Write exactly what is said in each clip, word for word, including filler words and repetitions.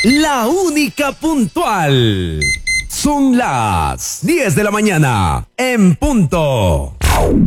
La única puntual. Son las diez de la mañana, en punto.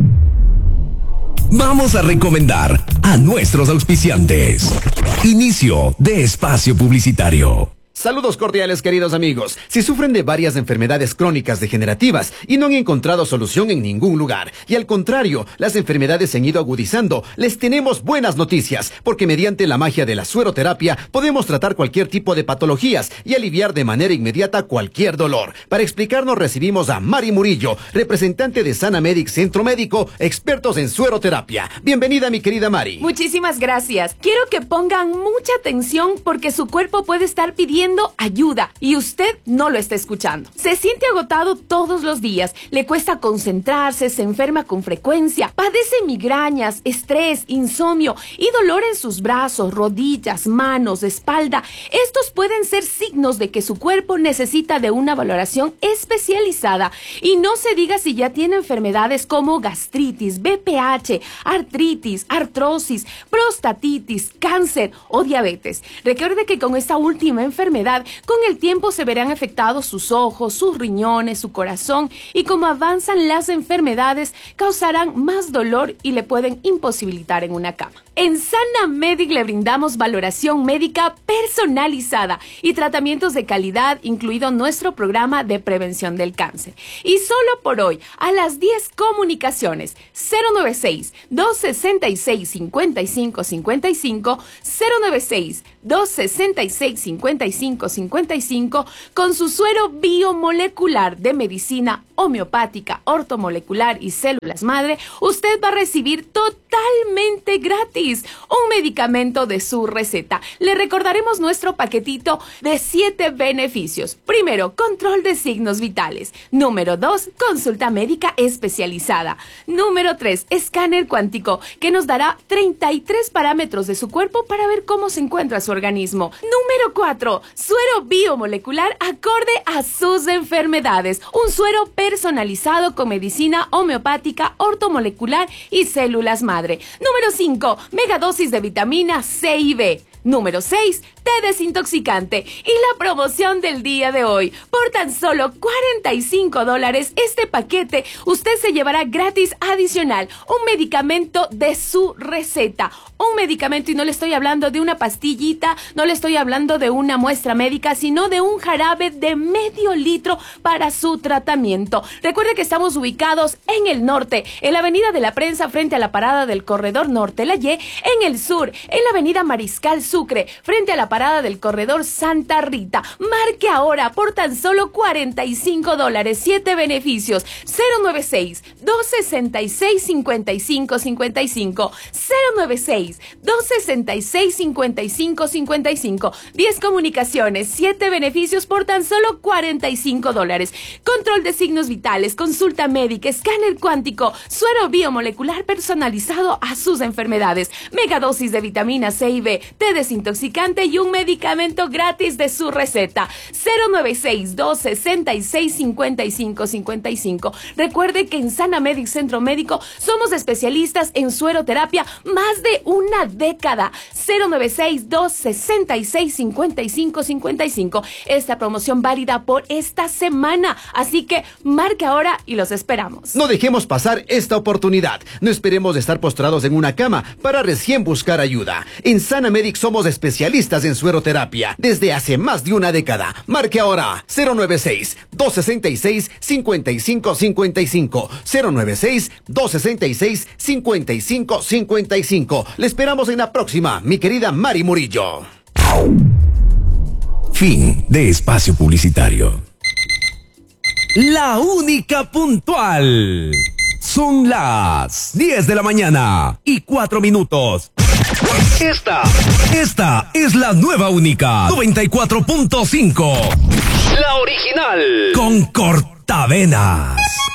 Vamos a recomendar a nuestros auspiciantes. Inicio de espacio publicitario. Saludos cordiales, queridos amigos. Si sufren de varias enfermedades crónicas degenerativas y no han encontrado solución en ningún lugar, y al contrario, las enfermedades se han ido agudizando, les tenemos buenas noticias, porque mediante la magia de la sueroterapia podemos tratar cualquier tipo de patologías y aliviar de manera inmediata cualquier dolor. Para explicarnos recibimos a Mari Murillo, representante de Sanamedic Centro Médico, expertos en sueroterapia. Bienvenida, mi querida Mari. Muchísimas gracias. Quiero que pongan mucha atención porque su cuerpo puede estar pidiendo ayuda y usted no lo está escuchando. Se siente agotado todos los días, le cuesta concentrarse, se enferma con frecuencia, padece migrañas, estrés, insomnio y dolor en sus brazos, rodillas, manos, espalda. Estos pueden ser signos de que su cuerpo necesita de una valoración especializada. Y no se diga si ya tiene enfermedades como gastritis, B P H, artritis, artrosis, prostatitis, cáncer o diabetes. Recuerde que con esta última enfermedad con el tiempo se verán afectados sus ojos, sus riñones, su corazón, y como avanzan las enfermedades causarán más dolor y le pueden imposibilitar en una cama. En Sanamedic le brindamos valoración médica personalizada y tratamientos de calidad, incluido nuestro programa de prevención del cáncer. Y solo por hoy, a las diez comunicaciones cero nueve seis, dos seis seis, cinco cinco cinco cinco, cero nueve seis, dos seis seis, cinco cinco cinco cinco, con su suero biomolecular de medicina homeopática, ortomolecular y células madre, usted va a recibir totalmente gratis un medicamento de su receta. Le recordaremos nuestro paquetito de siete beneficios. Primero, control de signos vitales. Número dos, consulta médica especializada. Número tres, escáner cuántico, que nos dará treinta y tres parámetros de su cuerpo para ver cómo se encuentra su organismo. Número cuatro, suero biomolecular acorde a sus enfermedades. Un suero personalizado con medicina homeopática, ortomolecular y células madre. Número cinco, megadosis de vitamina C y B. Número seis, té desintoxicante. Y la promoción del día de hoy. Por tan solo cuarenta y cinco dólares este paquete, usted se llevará gratis adicional un medicamento de su receta. Un medicamento, y no le estoy hablando de una pastillita, no le estoy hablando de una muestra médica, sino de un jarabe de medio litro para su tratamiento. Recuerde que estamos ubicados en el norte, en la avenida de la Prensa, frente a la parada del Corredor Norte La Y, en el sur, en la avenida Mariscal Sucre, frente a la parada del Corredor Santa Rita. Marque ahora por tan solo cuarenta y cinco dólares, siete beneficios, cero nueve seis, dos seis seis, cinco cinco cinco cinco, cero nueve seis, dos seis seis, cinco cinco cinco cinco, diez comunicaciones, siete beneficios por tan solo cuarenta y cinco dólares. Control de signos vitales, consulta médica, escáner cuántico, suero biomolecular personalizado a sus enfermedades, megadosis de vitamina C y B, té desintoxicante y un medicamento gratis de su receta. cero nueve seis, dos seis seis, cinco cinco cinco cinco. Recuerde que en Sanamedic Centro Médico somos especialistas en sueroterapia más de una década. cero nueve seis, dos seis seis, cinco cinco cinco cinco. Esta promoción válida por esta semana, así que marque ahora y los esperamos. No dejemos pasar esta oportunidad. No esperemos estar postrados en una cama para recién buscar ayuda. En Sanamedic somos especialistas en sueroterapia desde hace más de una década. Marque ahora cero nueve seis, dos seis seis, cinco cinco cinco cinco, cero nueve seis, dos seis seis, cinco cinco cinco cinco. Le esperamos en la próxima, mi querida Mari Murillo. Fin de espacio publicitario. La única puntual. Son las diez de la mañana y cuatro minutos. Esta, esta es la nueva única noventa y cuatro punto cinco. La original. Con cortavenas.